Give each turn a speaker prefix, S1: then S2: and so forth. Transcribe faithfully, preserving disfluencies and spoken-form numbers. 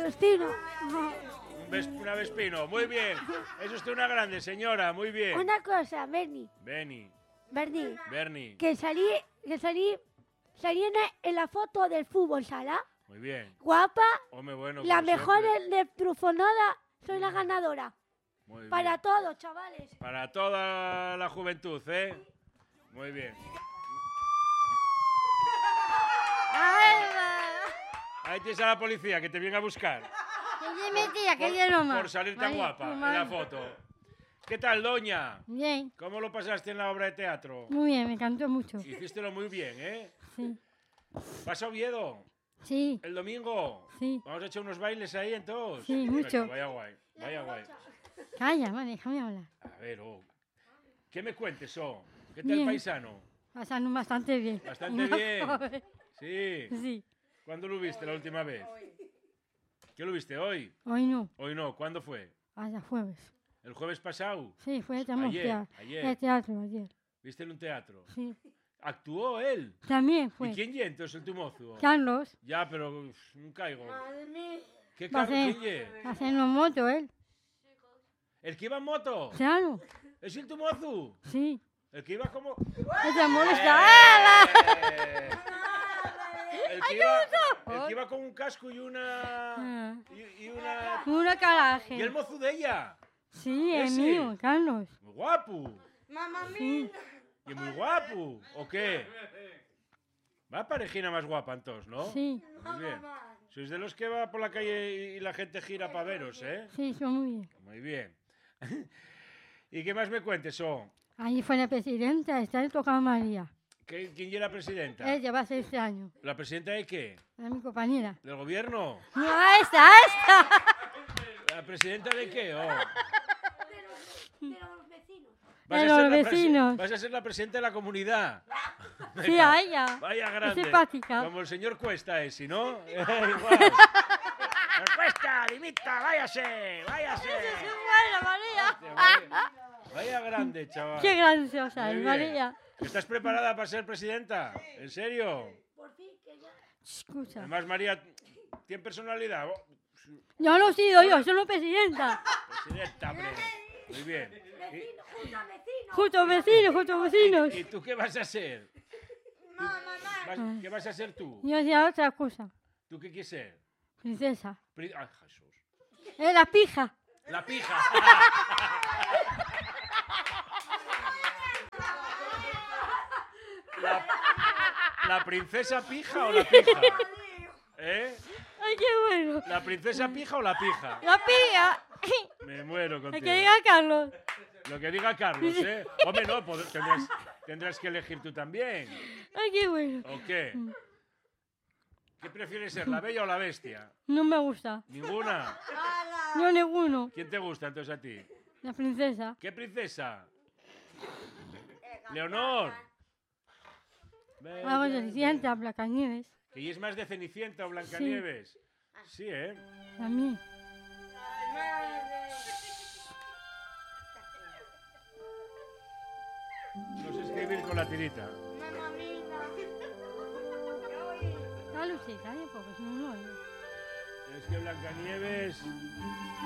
S1: vecino.
S2: Un ves- una Vespino, muy bien. Es usted una grande, señora, muy bien.
S1: Una cosa, Bernie,
S2: Beni,
S1: Bernie,
S2: Bernie,
S1: que salí, que salí, salí en, en la foto del fútbol sala.
S2: muy bien.
S1: Guapa,
S2: Hombre, bueno,
S1: la
S2: como
S1: mejor
S2: siempre.
S1: de Trufonada, soy la ganadora.
S2: Muy bien.
S1: Para todos, chavales.
S2: Para toda la juventud, ¿eh? Muy bien. Ahí tienes a la policía que te viene a buscar.
S3: Que mentira, que
S2: Por,
S3: yo no más.
S2: por salir tan
S3: Vale,
S2: guapa
S3: tu
S2: en
S3: madre.
S2: la foto. ¿Qué tal, doña?
S3: Bien,
S2: ¿Cómo lo pasaste en la obra de teatro?
S3: muy bien, me encantó mucho.
S2: Hicístelo muy bien, ¿eh?
S3: Sí,
S2: ¿Vas a Oviedo
S3: sí,
S2: el domingo?
S3: sí.
S2: Vamos a echar unos bailes ahí entonces.
S3: Sí,
S2: Venga,
S3: mucho.
S2: Vaya guay, vaya guay.
S3: Calla, vale, déjame hablar.
S2: A ver, oh. ¿Qué me cuentes, oh? ¿Qué tal,
S3: Bien.
S2: paisano?
S3: Pasando bastante bien.
S2: Bastante bien. Sí.
S3: Sí,
S2: ¿Cuándo lo viste la última vez? ¿Qué lo viste hoy?
S3: hoy no,
S2: Hoy no. ¿Cuándo fue?
S3: hasta jueves.
S2: ¿El jueves pasado?
S3: Sí, fue de
S2: Ayer, ayer.
S3: El teatro ayer.
S2: ¿Viste en un teatro?
S3: Sí,
S2: ¿Actuó él?
S3: también
S2: ¿Y
S3: fue.
S2: quién ye entonces el tu mozo?
S3: Carlos,
S2: Ya, pero uf, no caigo. ¿Qué
S3: va a
S2: Carlos?
S3: hacer,
S2: ¿Quién ye?
S3: haciendo moto él.
S2: ¿El que iba en moto?
S3: Claro,
S2: ¿Es el tu mozo?
S3: sí.
S2: ¿El que iba como...?
S3: Esa molesta.
S2: ¡Eh! El que, iba, el que iba con un casco y una...
S3: Ah,
S2: Y, y una...
S3: Una caraje.
S2: ¿Y el mozo de ella?
S3: Sí, es
S2: Ese.
S3: mío, Carlos.
S2: Muy guapo.
S3: Sí,
S2: Y muy guapo. ¿O qué? Va parejina más guapa entonces, ¿no?
S3: sí,
S2: Muy bien. Sois de los que va por la calle y la gente gira para veros, ¿eh?
S3: sí, son muy bien.
S2: Muy bien. ¿Y qué más me cuentes, son?
S3: Ahí fue la presidenta, está el tocado María.
S2: ¿Qué- ¿Quién era la presidenta?
S3: Ella va a ser este año.
S2: ¿La presidenta de qué?
S3: Es mi compañera.
S2: ¿Del gobierno?
S3: No, esta, esta.
S2: ¿La presidenta de qué? Oh.
S1: De los vecinos.
S2: Vas
S3: De
S2: a ser
S3: los
S2: la presi-
S3: vecinos.
S2: Vas a ser la presidenta de la comunidad.
S3: Sí,
S2: Venga,
S3: a ella.
S2: Vaya
S3: Es
S2: grande.
S3: simpática.
S2: Como el señor Cuesta ese, ¿no? Igual. Señor Cuesta, limita, váyase, váyase.
S3: Bueno, María.
S2: Vaya, vaya grande, chaval.
S3: Qué graciosa
S2: Muy
S3: es,
S2: bien.
S3: María.
S2: ¿Estás preparada para ser presidenta? ¿En serio?
S1: Por fin, que ya.
S3: Escucha.
S2: Además, María, ¿tiene personalidad? Oh,
S3: Yo no he sido yo, soy la presidenta.
S2: presidenta, hombre. Muy bien.
S1: Vecino, junto al vecino.
S3: Justo vecinos, justo vecinos.
S2: ¿Y, y tú qué vas a ser? ¿Tú- vas- ¿Qué vas a ser tú?
S3: Yo hacía otra cosa.
S2: ¿Tú qué quieres ser?
S3: Princesa.
S2: Pri- Ay, Jesús.
S3: Es la pija.
S2: La pija. la, ¿La princesa pija o la pija? ¿Eh?
S3: Ay, qué bueno.
S2: ¿La princesa pija o la pija?
S3: La pija.
S2: Me muero
S3: El
S2: contigo.
S3: que diga Carlos.
S2: Lo que diga Carlos, ¿eh? Hombre, no, pod- tendrás, tendrás que elegir tú también.
S3: Ay, qué bueno.
S2: ¿O qué? ¿Qué prefieres ser, la bella o la bestia?
S3: No me gusta.
S2: ¿Ninguna?
S3: No ninguno.
S2: ¿Quién te gusta entonces a ti?
S3: La princesa.
S2: ¿Qué princesa? Leonor.
S3: Vamos de Cenicienta, Blancanieves.
S2: ¿Que y es más de Cenicienta o Blancanieves? Sí, ¿eh?
S3: A mí.
S2: No sé escribir con la tirita.
S3: Carlos sí, calla, porque si no, no oigo.
S2: Es que Blancanieves